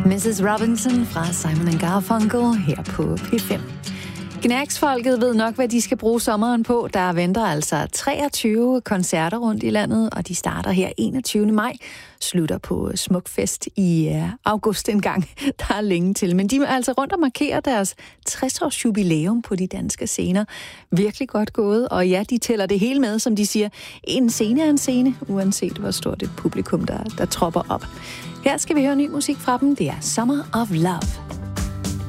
Mrs. Robinson fra Simon & Garfunkel her på P5. Knæksfolket ved nok, hvad de skal bruge sommeren på. Der venter altså 23 koncerter rundt i landet, og de starter her 21. maj. Slutter på Smukfest i august en gang. Der er længe til. Men de er altså rundt og markerer deres 60-års jubilæum på de danske scener. Virkelig godt gået. Og ja, de tæller det hele med, som de siger. En scene er en scene, uanset hvor stort et publikum, der tropper op. Her skal vi høre ny musik fra dem. Det er Summer of Love.